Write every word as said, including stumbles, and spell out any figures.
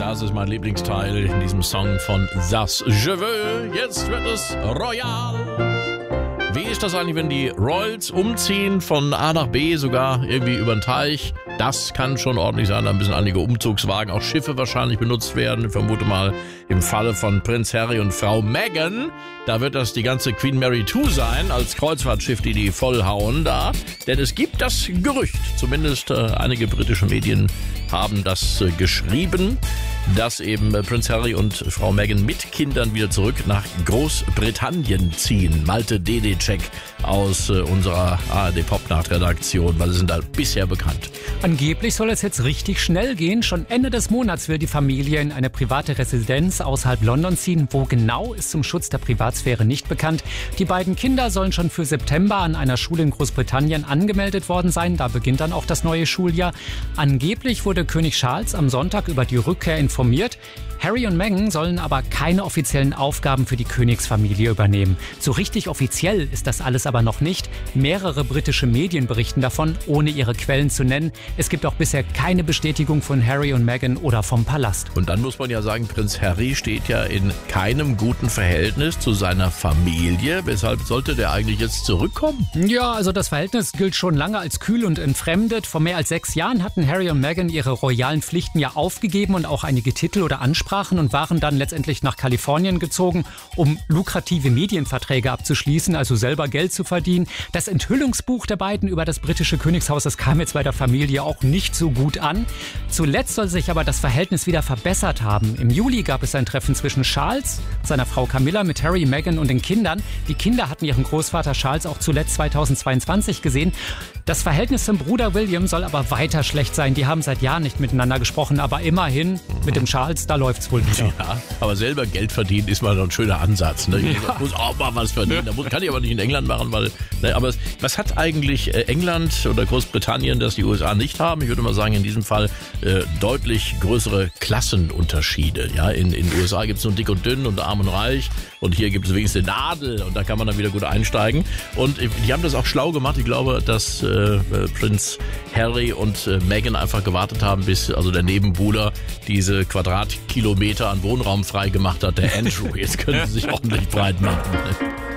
Das ist mein Lieblingsteil in diesem Song von Das Je veux. Jetzt wird es royal. Wie ist das eigentlich, wenn die Royals umziehen von A nach B, sogar irgendwie über den Teich? Das kann schon ordentlich sein, da müssen einige Umzugswagen, auch Schiffe wahrscheinlich benutzt werden. Ich vermute mal im Falle von Prinz Harry und Frau Meghan, da wird das die ganze Queen Mary zwei sein, als Kreuzfahrtschiff, die die vollhauen da. Denn es gibt das Gerücht, zumindest äh, einige britische Medien haben das äh, geschrieben, dass eben äh, Prinz Harry und Frau Meghan mit Kindern wieder zurück nach Großbritannien ziehen. Malte Dedecek aus äh, unserer A R D-Popnacht-Redaktion. Was ist denn da bisher bekannt? Angeblich soll es jetzt richtig schnell gehen. Schon Ende des Monats will die Familie in eine private Residenz außerhalb London ziehen. Wo genau, ist zum Schutz der Privatsphäre nicht bekannt. Die beiden Kinder sollen schon für September an einer Schule in Großbritannien angemeldet worden sein. Da beginnt dann auch das neue Schuljahr. Angeblich wurde König Charles am Sonntag über die Rückkehr informiert. Harry und Meghan sollen aber keine offiziellen Aufgaben für die Königsfamilie übernehmen. So richtig offiziell ist das alles aber noch nicht. Mehrere britische Medien berichten davon, ohne ihre Quellen zu nennen. Es gibt auch bisher keine Bestätigung von Harry und Meghan oder vom Palast. Und dann muss man ja sagen, Prinz Harry steht ja in keinem guten Verhältnis zu seiner Familie. Weshalb sollte der eigentlich jetzt zurückkommen? Ja, also das Verhältnis gilt schon lange als kühl und entfremdet. Vor mehr als sechs Jahren hatten Harry und Meghan ihre royalen Pflichten ja aufgegeben und auch einige Titel oder Ansprachen und waren dann letztendlich nach Kalifornien gezogen, um lukrative Medienverträge abzuschließen, also selber Geld zu verdienen. Das Enthüllungsbuch der beiden über das britische Königshaus, das kam jetzt bei der Familie auch nicht so gut an. Zuletzt soll sich aber das Verhältnis wieder verbessert haben. Im Juli gab es ein Treffen zwischen Charles, seiner Frau Camilla, mit Harry, Meghan und den Kindern. Die Kinder hatten ihren Großvater Charles auch zuletzt zweitausendzweiundzwanzig gesehen. Das Verhältnis zum Bruder William soll aber weiter schlecht sein. Die haben seit Jahren nicht miteinander gesprochen, aber immerhin mit dem Charles, da läuft's wohl wieder. Ja, aber selber Geld verdienen ist mal so ein schöner Ansatz. Ne? Ich Ja. muss auch mal was verdienen. Da muss, kann ich aber nicht in England machen, weil. Ne, aber was hat eigentlich äh, England oder Großbritannien, das die U S A nicht haben? Ich würde mal sagen, in diesem Fall äh, deutlich größere Klassenunterschiede. Ja, in in den U S A gibt es nur dick und dünn und arm und reich. Und hier gibt es wenigstens eine Nadel und da kann man dann wieder gut einsteigen. Und äh, die haben das auch schlau gemacht. Ich glaube, dass äh, äh, Prinz Harry und äh, Meghan einfach gewartet haben, bis also der Nebenbuhler diese Quadratkilometer an Wohnraum frei gemacht hat, der Andrew. Jetzt können sie sich ordentlich breit machen.